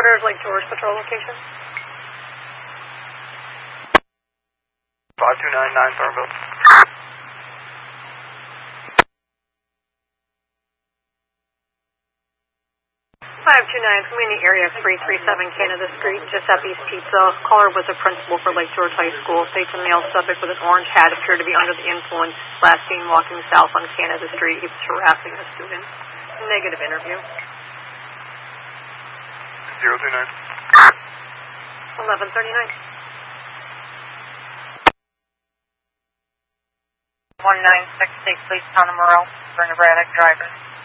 Where's Lake George Patrol location? 5299 Thornville. 529, community area 337 Canada Street, Giuseppe's Pizza. Caller was a principal for Lake George High School. States a male subject with an orange hat appeared to be under the influence. Last seen walking south on Canada Street. He was harassing a student. Negative interview. 029. 1139. 196, State Police, Town of Morel, for an erratic driver.